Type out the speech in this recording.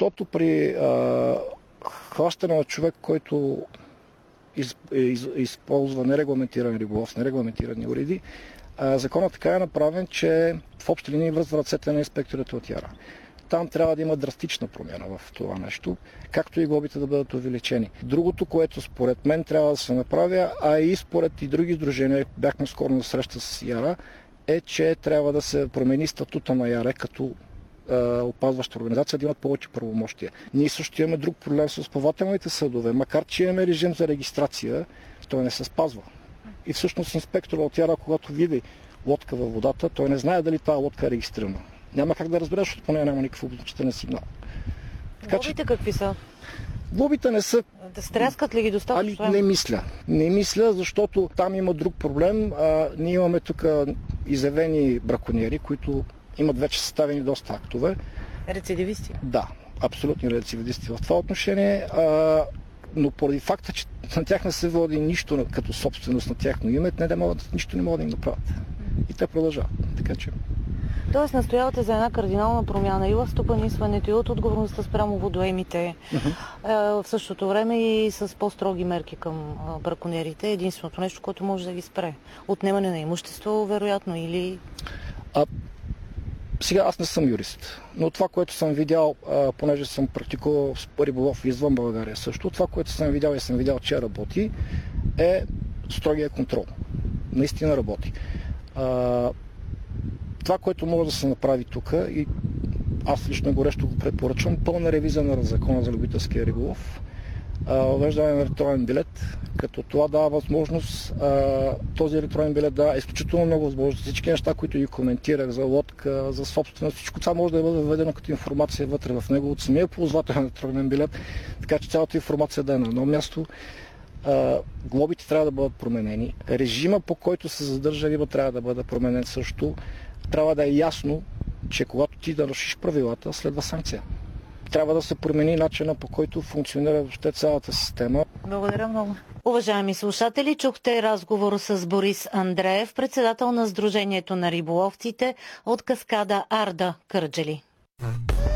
Защото при хващане на човек, който използва нерегламентиран риболов, нерегламентирани уреди, законът така е направен, че в общи линии връзва ръцете на инспекторите от Яра. Там трябва да има драстична промяна в това нещо, както и глобите да бъдат увеличени. Другото, което според мен трябва да се направи, а и според и други сдружения, бяхме скоро на среща с Яра, е, че трябва да се промени статута на Яра като опазваща организация, да имат повече правомощия. Ние също имаме друг проблем с плавателните съдове, макар че имаме режим за регистрация, той не се спазва. И всъщност инспектора от Яра, когато види лодка във водата, той не знае дали тази лодка е регистрирана. Няма как да разбере, защото по нея няма никакъв обозначителен сигнал. Глобите какви са? Глобите не са... Да стряскат ли ги достатъчно? Не мисля. Не мисля, защото там има друг проблем. Ние имаме тук изявени браконьери, които имат вече съставени доста актове. Рецидивисти? Да, абсолютни рецидивисти в това отношение. Но поради факта, че на тях не се води нищо като собственост на тяхно име, нищо не могат да им направят. И те продължават. Така че... Тоест настоявате за една кардинална промяна и в стопанисването, и от отговорността спрямо водоемите, в същото време и с по-строги мерки към браконьерите. Единственото нещо, което може да ги спре. Отнемане на имущество, вероятно, или... Сега аз не съм юрист, но това, което съм видял, понеже съм практикувал риболов извън България също, това, което съм видял и съм видял, че работи, е строгия контрол. Наистина работи. Това, което може да се направи тук, и аз лично горещо го препоръчвам, пълна ревизия на закона за любителския риболов, въвеждане на електронен билет, като това дава възможност, този електронен билет дава изключително много възможности. Всички неща, които ги коментирах за лодка, за собственост, всичко това може да бъде введено като информация вътре в него от самия ползвател на електронен билет, така че цялата информация да е на едно място. Глобите трябва да бъдат променени. Режима, по който се задържа риба, трябва да бъде променен също. Трябва да е ясно, че когато ти нарушиш правилата, следва санкция. Трябва да се промени начина, по който функционира въобще цялата система. Благодаря много. Уважаеми слушатели, чухте разговор с Борис Андреев, председател на Сдружението на риболовците от каскада Арда, Кърджали.